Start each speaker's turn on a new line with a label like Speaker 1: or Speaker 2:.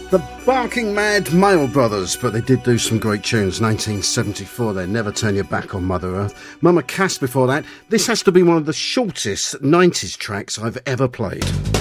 Speaker 1: The Barking Mad Mail Brothers, but they did do some great tunes. 1974, they Never Turn Your Back on Mother Earth. Mama Cass before that. This has to be one of the shortest 90s tracks I've ever played.